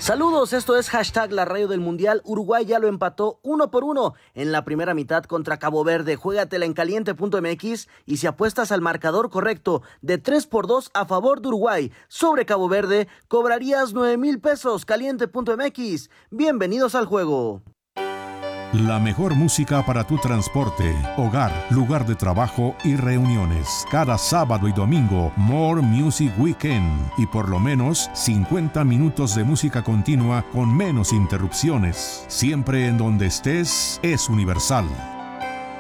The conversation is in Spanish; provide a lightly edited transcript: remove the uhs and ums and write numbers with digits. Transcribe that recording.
Saludos, esto es hashtag la radio del mundial. Uruguay ya lo empató 1-1 en la primera mitad contra Cabo Verde. Juégatela en caliente.mx y si apuestas al marcador correcto de 3-2 a favor de Uruguay sobre Cabo Verde, cobrarías 9,000 pesos. Caliente.mx. Bienvenidos al juego. La mejor música para tu transporte, hogar, lugar de trabajo y reuniones. Cada sábado y domingo, More Music Weekend. Y por lo menos 50 minutos de música continua con menos interrupciones. Siempre en donde estés, es Universal.